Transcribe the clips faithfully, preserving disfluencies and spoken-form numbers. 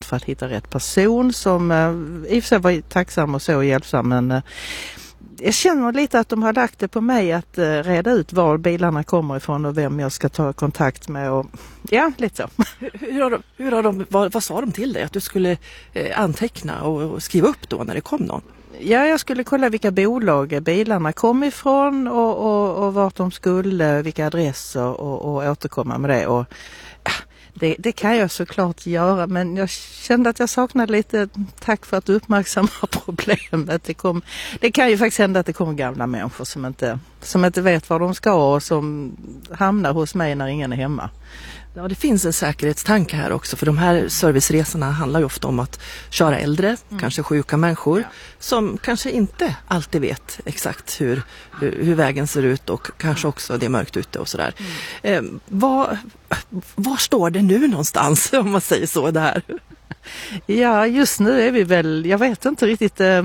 för att hitta rätt person som eh, i och för sig var tacksam och så hjälpsam, men eh, jag känner lite att de har lagt det på mig att eh, reda ut var bilarna kommer ifrån och vem jag ska ta kontakt med. Och, ja, lite så. Hur, hur har de, hur har de, vad, vad sa de till dig? Att du skulle eh, anteckna och, och skriva upp då när det kom någon? Ja, jag skulle kolla vilka bolag bilarna kom ifrån och, och, och vart de skulle, vilka adresser och, och återkomma med det. Och, ja, det, det kan jag såklart göra, men jag kände att jag saknade lite tack för att du uppmärksammar problemet. Det, kom, det kan ju faktiskt hända att det kommer gamla människor som inte, som inte vet var de ska och som hamnar hos mig när ingen är hemma. Ja, det finns en säkerhetstanke här också, för de här serviceresorna handlar ju ofta om att köra äldre, mm. kanske sjuka människor, ja. som kanske inte alltid vet exakt hur, hur, hur vägen ser ut och kanske också det är mörkt ute och sådär. Mm. Eh, var, var står det nu någonstans, om man säger så, det här? Ja, just nu är vi väl, jag vet inte riktigt... Eh,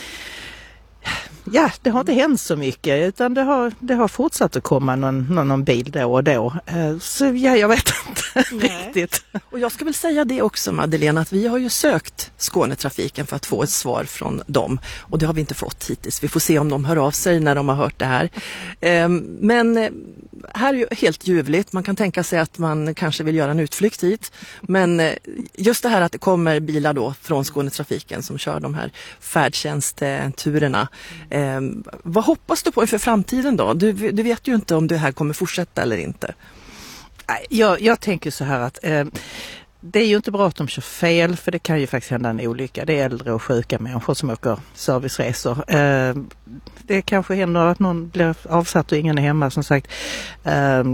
Ja, det har inte hänt så mycket, utan det har, det har fortsatt att komma någon, någon, någon bil då och då. Så ja, jag vet inte riktigt. Och jag ska väl säga det också, Madeleine, att vi har ju sökt Skånetrafiken för att få ett svar från dem. Och det har vi inte fått hittills. Vi får se om de hör av sig när de har hört det här. Men här är ju helt ljuvligt. Man kan tänka sig att man kanske vill göra en utflykt hit. Men just det här att det kommer bilar då från Skånetrafiken som kör de här färdtjänstturerna. Eh, vad hoppas du på inför framtiden då? Du, du vet ju inte om det här kommer fortsätta eller inte. Jag, jag tänker så här att eh, det är ju inte bra att de kör fel, för det kan ju faktiskt hända en olycka. Det är äldre och sjuka människor som åker serviceresor. Eh, det kanske händer att någon blir avsatt och ingen är hemma, som sagt. Eh,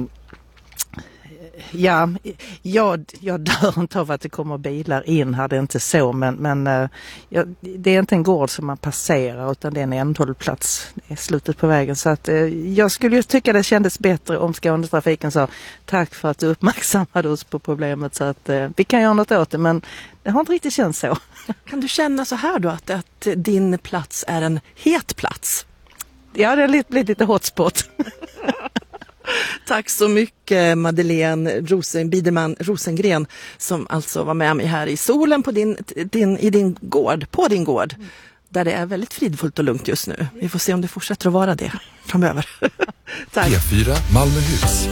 Ja, jag, jag dör inte av att det kommer bilar in här, det är inte så, men, men ja, det är inte en gård som man passerar, utan det är en ändhållplats i slutet på vägen. Så att, jag skulle ju tycka det kändes bättre om Skånetrafiken sa tack för att du uppmärksammade oss på problemet, så att vi kan göra något åt det, men det har inte riktigt känts så. Kan du känna så här då, att, att din plats är en het plats? Ja, det har blivit lite hotspot. Tack så mycket, Madeleine Rosen, Biderman Rosengren, som alltså var med mig här i solen på din, din, i din gård, på din gård, mm. där det är väldigt fridfullt och lugnt just nu. Vi får se om det fortsätter att vara det framöver. Tack. P fyra Malmöhus.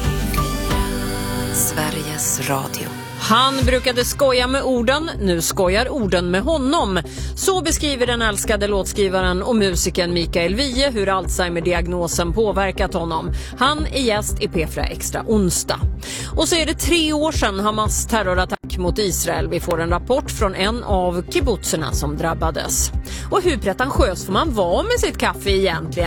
Sveriges Radio. Han brukade skoja med orden, nu skojar orden med honom. Så beskriver den älskade låtskrivaren och musikern Mikael Wiehe hur Alzheimer-diagnosen påverkat honom. Han är gäst i P fyra Extra onsdag. Och så är det tre år sedan Hamas terrorattack mot Israel. Vi får en rapport från en av kibbutzerna som drabbades. Och hur pretentiös får man vara med sitt kaffe egentligen?